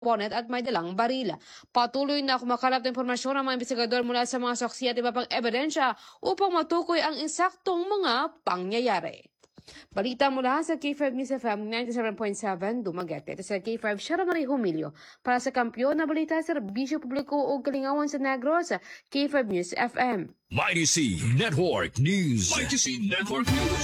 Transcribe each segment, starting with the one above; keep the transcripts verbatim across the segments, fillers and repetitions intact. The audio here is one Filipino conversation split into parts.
Bonnet at may dalang barila. Patuloy na kumakalap ng impormasyon ng mga investigador mula sa mga saksi at iba pang ebidensya upang matukoy ang eksaktong mga pangyayari. Balita mula sa K five News F M ninety-seven point seven Dumaguete. Ito sa K five Sharon Marie Humilio para sa Kampiyon na Balita sa Serbisyo Publiko o Kalingawan sa Negros, K five News F M. Mighty C Network News. Mighty C Network News.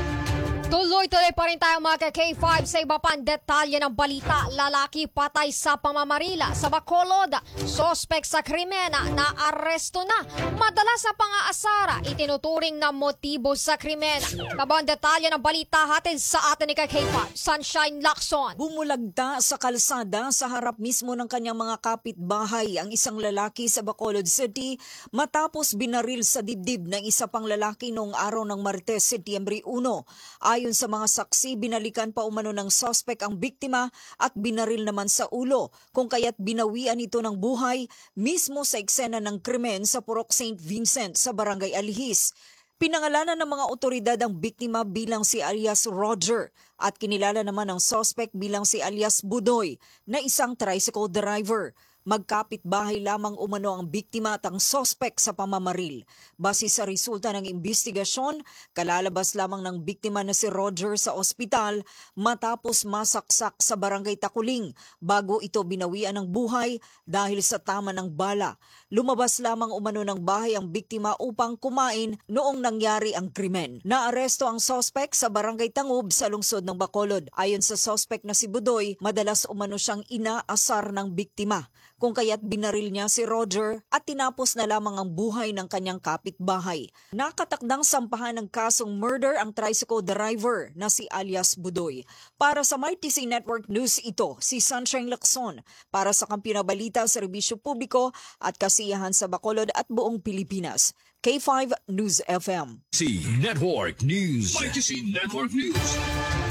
Tuloy-tuloy pa rin tayo mga K five sa iba pang detalye ng balita. Lalaki patay sa pamamarila sa Bacolod. Sospek sa krimen na aresto na. Madalas sa pang-aasara, itinuturing na motibo sa krimen. Kabang detalye ng balita hatid sa atin ni K five, Sunshine Lacson. Bumulagta sa kalsada sa harap mismo ng kanyang mga kapitbahay ang isang lalaki sa Bacolod City matapos binaril sa dibdib ng isa pang lalaki noong araw ng Martes, Setyembre one. Ayon sa mga saksi, binalikan pa umano ng suspect ang biktima at binaril naman sa ulo, kung kaya't binawian ito ng buhay mismo sa eksena ng krimen sa Purok Saint Vincent sa Barangay Alihis. Pinangalanan ng mga otoridad ang biktima bilang si alias Roger at kinilala naman ang suspect bilang si alias Budoy na isang tricycle driver. Magkapit-bahay lamang umano ang biktima at ang sospek sa pamamaril. Base sa resulta ng investigasyon, kalalabas lamang ng biktima na si Roger sa ospital matapos masaksak sa Barangay Takuling bago ito binawian ng buhay dahil sa tama ng bala. Lumabas lamang umano ng bahay ang biktima upang kumain noong nangyari ang krimen. Naaresto ang sospek sa Barangay Tangub sa lungsod ng Bacolod. Ayon sa sospek na si Budoy, madalas umano siyang inaasar ng biktima, kung kaya't binaril niya si Roger at tinapos na lamang ang buhay ng kanyang kapitbahay. Nakatakdang sampahan ng kasong murder ang tricycle driver na si alias Budoy. Para sa Mighty C Network News, ito si Sunshine Lacson para sa Kampiyon na Balita, Serbisyo Publiko at Kasiyahan sa Bacolod at buong Pilipinas. K five News F M. C Network News. Mighty C Network News.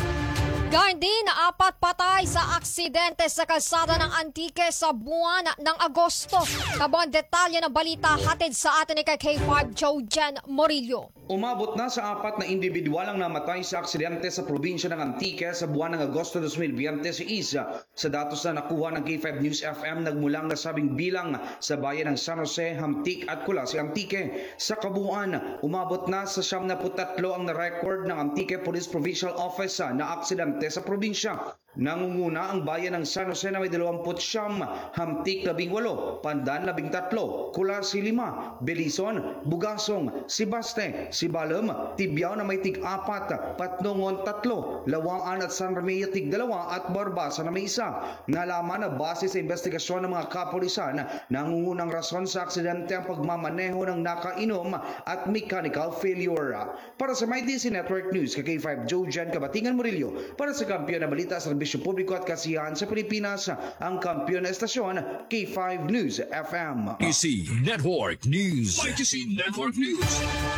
Gayun din na apat patay sa aksidente sa kalsada ng Antique sa buwan ng Agosto. Kabang detalye ng balita hatid sa atin ni K five Jojen Morillo. Umabot na sa apat na individual ang namatay sa aksidente sa probinsya ng Antique sa buwan ng Agosto twenty twenty-six. Sa datos na nakuha ng K five News F M, nagmulang nasabing bilang sa bayan ng San Jose, Hamtik at Kulasi, Antique. Sa kabuuan, umabot na sa siyam na putatlo ang na-record ng Antique Police Provincial Office na aksidente sa probinsya. Nangunguna ang bayan ng San Jose na may dalawamput siyam, Hamtik labing walo, Pandan labing tatlo, Kulasi lima, Belison, Bugasong, Sibaste, Sibalem, Tibyao na may tig-apat, Patnongon tatlo, Lawaan at San Romeo tig-dalawa at Barbasa na may isa. Nalaman na base sa investigasyon ng mga kapulisan, nangungunang rason sa aksidente ang pagmamaneho ng nakainom at mechanical failure. Para sa Mighty C Network News, K five Jojen Kabatingan Murillo, para sa Kampiyon na Balita sa Serbisyo Publiko at Kasiyahan sa Pilipinas, ang kampiyon na estasyon, K five News F M. Mighty C Network News. Mighty C Network News.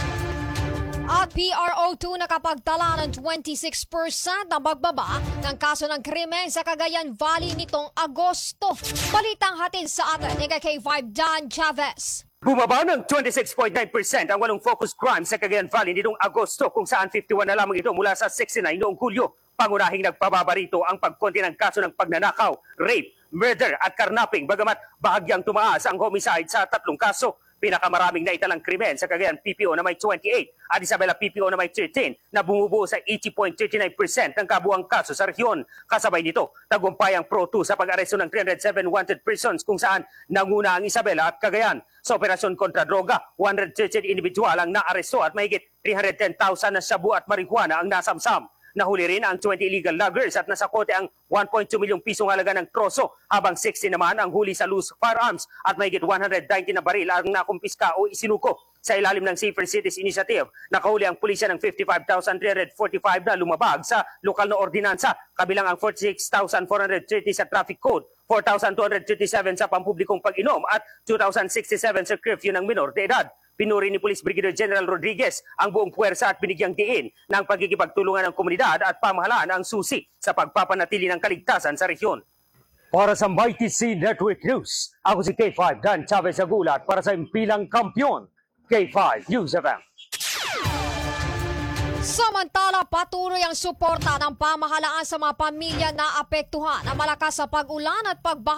At P R O two nakapagtala ng twenty-six percent na pagbaba ng kaso ng krimen sa Cagayan Valley nitong Agosto. Balitang hatid sa atin ni K five Dan Chavez. Bumaba ng twenty-six point nine percent ang walong focus crime sa Cagayan Valley nitong Agosto, kung saan fifty-one na lamang ito mula sa sixty-nine noong Hulyo. Pangunahing nagpababa rito ang pagkonti ng kaso ng pagnanakaw, rape, murder at karnaping, bagamat bahagyang tumaas ang homicide sa tatlong kaso. Pinakamaraming naitalang krimen sa Cagayan P P O na may twenty-eight at Isabela P P O na may thirteen na bumubuo sa eighty point three nine percent ng kabuang kaso sa rehiyon. Kasabay nito, tagumpay ang Pro two sa pag-aresto ng three hundred seven wanted persons, kung saan nanguna ang Isabela at Cagayan. Sa operasyon kontra droga, one hundred thirteen individual ang naaresto at mahigit three hundred ten thousand na shabu at marijuana ang nasamsam. Nahuli rin ang twenty illegal loggers at nasakote ang one point two milyong pisong halaga ng troso, habang sixty naman ang huli sa loose firearms at mahigit one hundred ninety na baril ang nakumpiska o isinuko. Sa ilalim ng Safer Cities Initiative, nakahuli ang pulisya ng fifty-five thousand three hundred forty-five na lumabag sa lokal na ordinansa, kabilang ang forty-six thousand four hundred thirty sa traffic code, four thousand two hundred thirty-seven sa pampublikong pag-inom at two thousand sixty-seven sa curfew ng minor de edad. Pinuri ni Police Brigadier General Rodriguez ang buong puwersa at binigyang diin ng pagkikipagtulungan ng komunidad at pamahalaan ang susi sa pagpapanatili ng kaligtasan sa rehiyon. Para sa Mighty C Network News, ako si K five Dan Chavez Agulat para sa impilang kampiyon, K five News F M. Samantala, patuloy ang suporta ng pamahalaan sa mga pamilya na apektuhan na malakas sa pag-ulan at pagbaha